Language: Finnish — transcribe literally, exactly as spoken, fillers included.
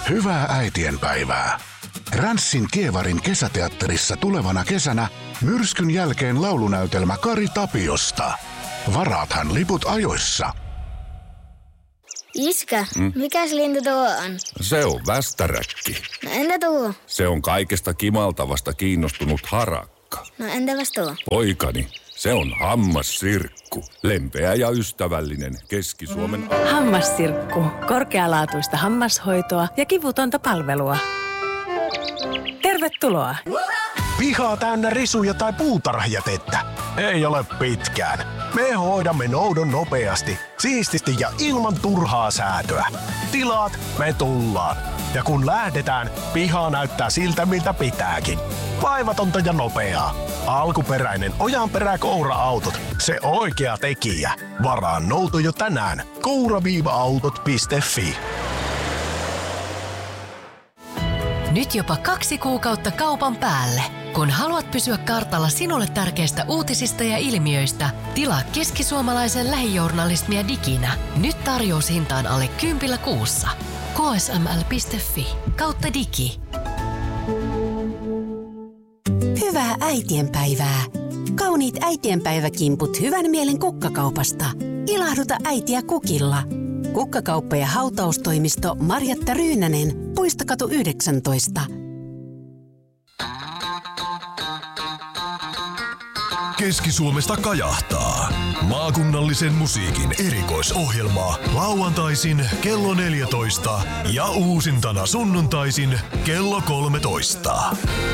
Hyvää äitienpäivää. Ränssin Kievarin kesäteatterissa tulevana kesänä myrskyn jälkeen laulunäytelmä Kari Tapiosta. Varaathan liput ajoissa. Iskä, mm? mikäs lintu tuo on? Se on västäräkki. No entä tuo? Se on kaikesta kimaltavasta kiinnostunut harakka. No entäpäs tuo? Poikani, se on hammassirkku. Lempeä ja ystävällinen Keski-Suomen... Hammassirkku. Korkealaatuista hammashoitoa ja kivutonta palvelua. Tervetuloa! Pihaa täynnä risuja tai puutarhajätettä? Ei ole pitkään. Me hoidamme noudon nopeasti, siististi ja ilman turhaa säätöä. Tilaat, me tullaan. Ja kun lähdetään, piha näyttää siltä, miltä pitääkin. Vaivatonta ja nopeaa. Alkuperäinen Ojanperä-Koura-autot. Se oikea tekijä. Varaa nouto jo tänään. koura autot piste fi. Nyt jopa kaksi kuukautta kaupan päälle. Kun haluat pysyä kartalla sinulle tärkeistä uutisista ja ilmiöistä, tilaa keskisuomalaisen lähijournalismia diginä. Nyt tarjoushintaan alle kympillä kuussa. k s m l piste f i kautta digi. Hyvää äitienpäivää. Kauniit äitienpäiväkimput hyvän mielen kukkakaupasta. Ilahduta äitiä kukilla. Kukkakauppa ja hautaustoimisto Marjatta Ryynänen, Puistokatu yhdeksäntoista. Keski-Suomesta kajahtaa. Maakunnallisen musiikin erikoisohjelma lauantaisin kello neljätoista ja uusintana sunnuntaisin kello kolmetoista.